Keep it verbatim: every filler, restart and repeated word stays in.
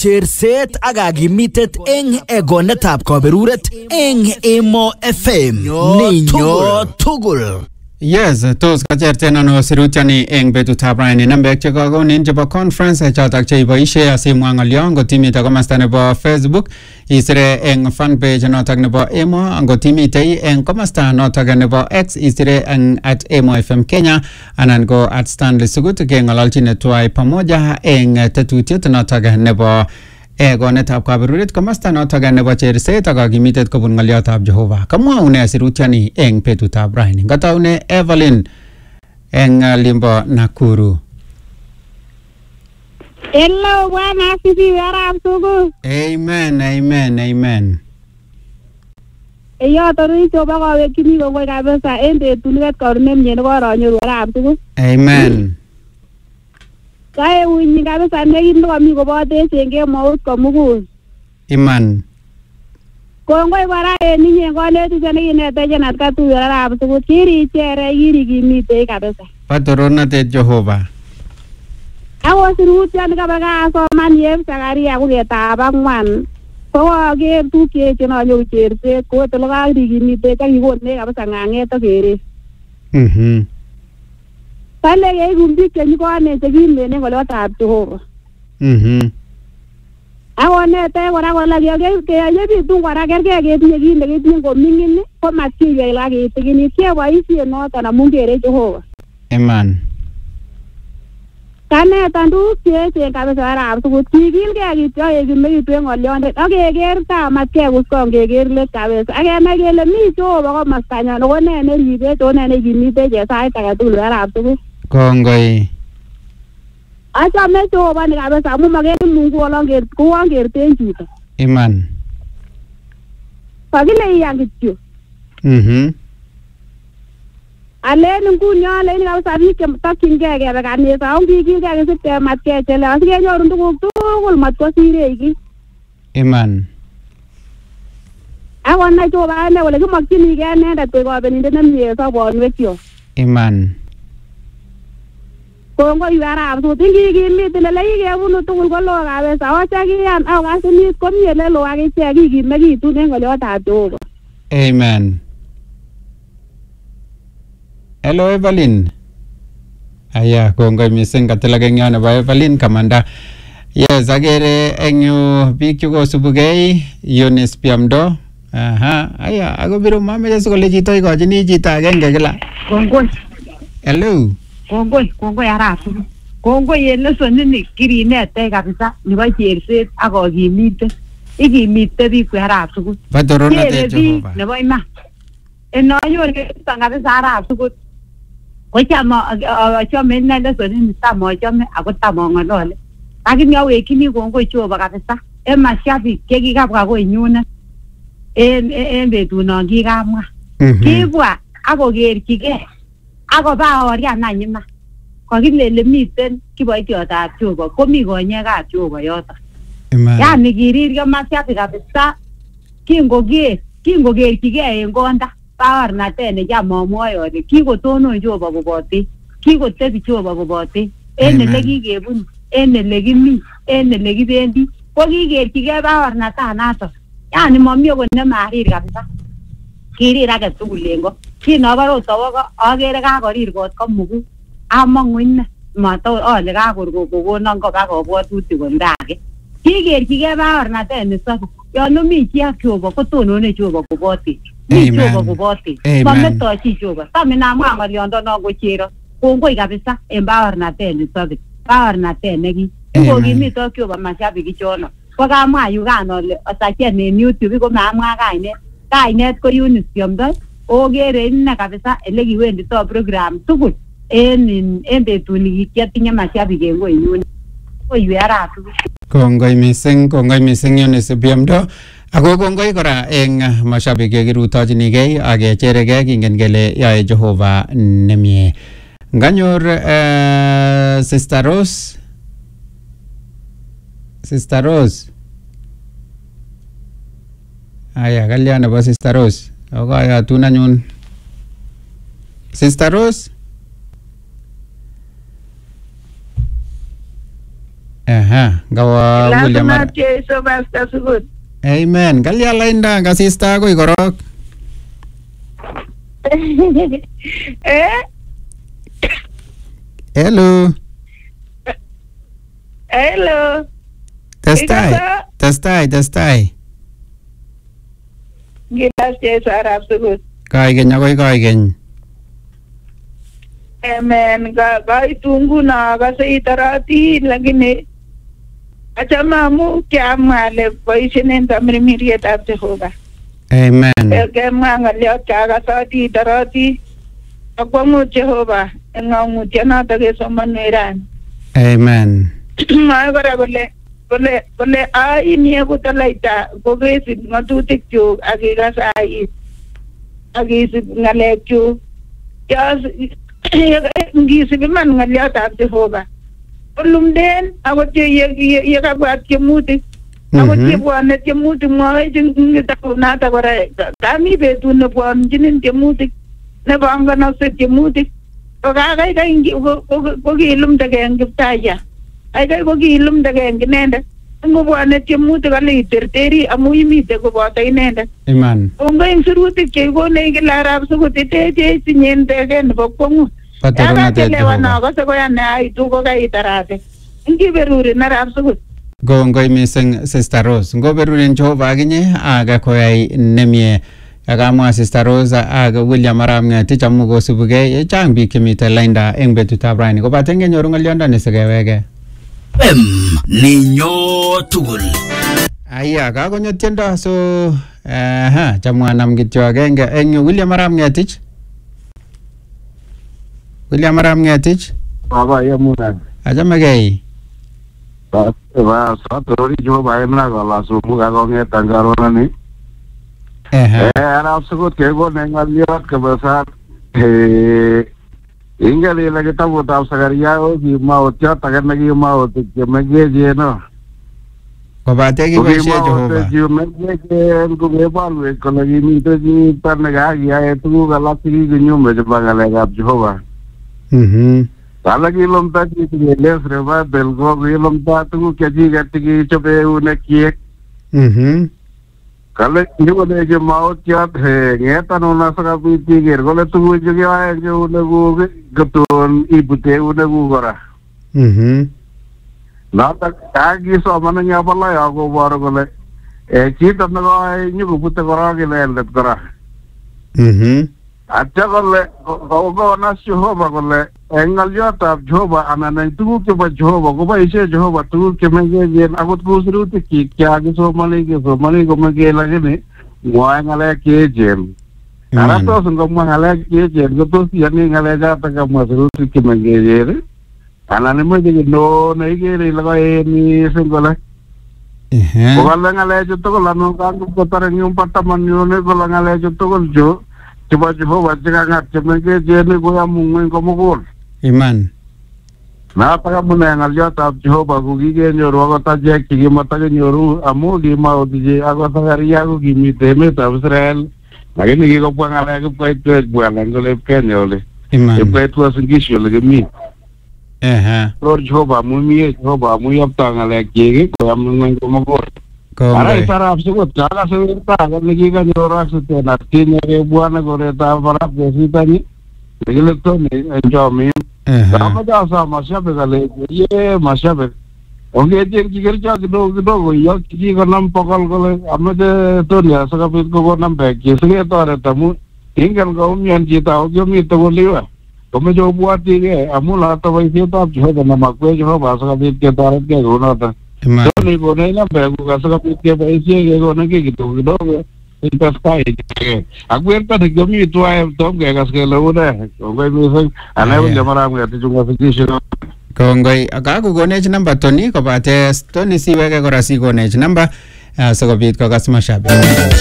cherset ak kakimitet eng egonetab kaberuret eng Emo F M ninyo tugul. Yes, tos kacherten ano sirutiani eng betutab raini nambek che kakonin chebo conference chotok che iboishe asimwa ng'olyo ngotimite komasta nebo Facebook isire eng fanpage notok nebo Emo, ngotimite eng komasta notok nebo X isire eng at Emo F M Kenya anan ko at Stanley Sugut keng'ololchine tuwai pamoja eng tetutiet notok nebo egonetab kaberuret komasta notok nebo cherset ak kakimitet kobun ng'olyotab Jehova. Kamwaune sirutiani eng betutab raini. Ngataune Evelyn eng limbo Nakuru. Hello, bwana asifiwe arap sugul. Amen, amen, amen. Eyo tori choba kawekchini kongoi kabisa en betut niket karon nemie nekoronyoru arap sugul. Amen. Kae unyi kabisa nekim nekomi kobotech en kemout komugul. Iman. Kongoi kora en inye konetisiet nekinetech en atkai tugul arap sugul. Kirichere kirikimite kabisa. Patoronatet Jehova. Ako sirutiani kaba kasoman yep Zakaria kuketab ang'wan. Ko aker tuguk cheechen anyoru cherset ko tolo kakirikimite kakikonech kabisa ng'ang'et ak keret. Mhm. Kale keikun biik chenyikonen chekimen en ng'olyotab Jehova. Mhm. Ako netech kora kole keyochebitun kora kergei ketinye kit nekitinye koming'in komatkiywei la kitikinit keboisien noton amun kere Jehova. Amen. Kanetan tuguk cheechen kabisa arap sugul kikilgei kityo kekimekitu en ng'olyondet ak keker tai matkekusgon keker let kabisa ak kenai kele mi Jehova komastanyon ako ne neribech ako ne nekimitech en sait agetugul arap sugul. Kongoi. Achame Jehova ni kabisa amun makere Mungu kouon kerten chito. Iman. Kakile iyan kityo. Mhm. Alen nguni alen kabisa biik chetokyingei kebe kanisa ako kikilgei kisipte matkechele asikenyoru tuguk tugul matkosirech kiy. Iman. Ako nai Jehova ane kole kimokchinigei inendet koik kabelindet nemie en sobonwekyok. Iman. Kongoi arap sugul kikimit ele kikebunu tugul ko loo kabisa oche kiyan ako kasinit komi ele loo ak ichek kikimekitun en ng'olyotab Jehova. Amen. Hello Evelyn. Aya, kongoi mising katilak eng yo nebo Evelyn kamanda. Yes, agere eng yu biik chekosubugei Eunice Piamdo. Aha, aya, ako biru mameche sikole chito ikochini chito agenge kila. Kongoi. Hello. Kongoi, kongoi arap sugul. Kongoi en lesonini kirinetech kabisa nebo cherset ak kakimite. Ikimite biik kwe arap sugul. Patoronatet Jehova. Nebo iman. En anyoru kesutan kabisa arap sugul. Kocham achame ine lesonini tam achame ako tam ang'olole. Lakini awekchini kongoi Jehova kabisa. En mashabik chekikabwa koinyunet. En en betunon kikamwa. Kibwa akokerchigei. Ako ba orian any iman. Kakilele miten kiboitiotab Jehova komi konyekab Jehova yoton. Yani kiriryo mashabik kabisa kingoker kingokerchigei en konda baornatet necham amwoe ale kikotonon Jehova kobote kikotebi Jehova kobote en ele kikebun en ele kimi en ele kibendi ko kikerchigei baornatanato. Yani mami okot nemarir kabisa. Kirir age tugul en ko. Kinobar ot awo akere kakorir kot komugul. Among'u ine mato ale kakokonon koba kobwotutik kondage. Kikerchigei baornatet nesobe. Yon omi chi ak Jehova kotonone Jehova kobote. Mi Jehova kobote. Mametoi chi Jehova. Taminamwa ng'oliondonon kochero. Kongoi kabisa en baornatet nesobe. Baornatet neki. Ikokimit ak Jehova mashabik ichono. Ko kamwa yu kan ale asachen en YouTube ko mamwa kainet. Kainet ko Eunice Piamdo. Okere ine kabisa ele kiwendito program tugul en en betuni kiatinye mashabik en koinyun. Koiwe arap sugul. Kongoi mising, kongoi mising Eunice Piamdo. Ako kongoi kora eng mashabik chekirutochinigei ak kecheregei kingen kele yoe Jehova nemie. Nganyor uh, Sister Rose. Sister Rose. Aya, kalya nebo Sister Rose. Ako ayatun anyun. Sister Rose? Aha, gawa William Lazima Arap. Jesu basta sugod. Amen. Kalya lainda kasista ko ikorok. Eh? Hello. Hello. Testai. Ikasa? Testai, testai. Gilas Jesu arap sugod. Kaikeny akoi kaikeny. Amen. Ka kaitungu na kasi itarati lakini achame amu kiamwa ale boisien tamirmirietab Jehova. Amen. Kemwa ng'oliot kakasoti itaroti akwong'ut Jehova eng ng'ong'utyonoto kesomonwech rani. Amen. Mwae kora kole kole kole aini eku toloita kokesib ng'atutikchuk ak ikas ait ak isib ng'alekchuk. Ngisib iman ng'oliotab Jehova kolumden akot ye kabwat tiemutik akot yebwone tiemutik mwowech ngitakunato kora kami betut nebwonchinin tiemutik nebanganokse tiemutik ko kakaikai kokilumdagei eng Kiptaya kaikai kokilumdagei eng inendet ngobwone tiemutik ale iterteri amu imite koboto inendet. Iman. Kongoi eng sirutik chekikonech kila arap sukut itechech sinyen teket nebo kwong'ut. Yakachelewan akose koyane aitu kokaitarate. Ngiberurin arap sukut. Kongoi mising Sister Rose. Ngoberurin Jehova akinye aga koyai nemie. Akamwa Sister Rose aga William Arap Ng'etich amu kosubugei chang biik chemite lainda eng betutab raini. Kobate ngenyoru ng'olyondoni sikewege. Em ninyo tugul. Aya kakonyo tiendo so aha chamwa nam kityo agenge eng William Arap Ng'etich. William Arap Ng'etich. Baba yamuna. Achamegei. Ba ba satori jo ba emna gala sumu ga gonge tangarona ni. Eh eh arap sukut ke go nengaliot ke besar eh ingale lagi tabu tab sagaria o ki maut ya tagan lagi maut ke mege je no. Kobate ki boishe Jehova. Ji mege ke ko be balwe ko lagi mi to ji par naga ya tu gala ti gunyu me je bangale ga Jehova. Mhm. Talagi lomta ki les reba belgo ki lomta tu ke ji gatti ki chobe une kiek. Mhm. Kale nigo le je maut ya the ngeta no na saka pi ti ger gole tu je ge ay je une gu gaton ibute une gu gora. Mhm. Na ta agi so mananya bala ya go bar gole e chi ta na ay ni gu pute gora ge le let gora. Mhm. Acha gole go go na Jehova gole engalyota Jehova anana tu ke ba Jehova go ba ise Jehova tu ke mege je agot go suru te ki kya ge so mali ge so mali go mege lage ne wa ngale ke je ara to sungo ma ngale ke je go to si ani ngale ja ta ka ma suru te ke mege je anana me je no nei ge re laga e ni sungo la Eh. go ngale je to go la no ka ko tare ni un pataman ni ne go ngale je to go jo coba Jehova jangan ngat mege je ne go ya mungen ko mo gol. Iman. Na paga muna ngaliot ab Jehova gugi ge nyoru ago ta je ki mata ge nyoru amu di mau di je ago ta ria go gi mi teme ta Israel lagi ni go pa ngala ge pa itu bualan go le ken yole Iman. e pa itu asingi shole ge mi Eh. Lord Jehova mu mi Jehova mu yap ta ngala ge ge ko am ngen ko mo gol ara Kongoi. isara ab sugot kala se ta ga legi ga nyoru ak te na tin ge buana go re ta para ge si ta ni ge le to ni enjo mi Eh. Sama jasa masyabe kali, ye masyabe. Oke je jikir ja gido gido go ya kiki ko nam pakal kole amade to ya saka pit ko nam be ki sige to are tamu ingkan ko umyan jita o yo mi to liwa. Kome jo buat ge amula to bai se to jo na ma ko jo ba saka pit ke to are ke go na ta. Iman. To ni go na be go ka saka pit ke bai se ge go na ke gitu gido go. Itu sky. Aku erta de gami tu ay tom ge gas ke lo na. Ko mi sang ana Yeah. yo mara ngi tu ga fikisho. Kongoi akakukonech namba Tony kobate Tony siweke kora sikonech namba sikobit kokas mashabik.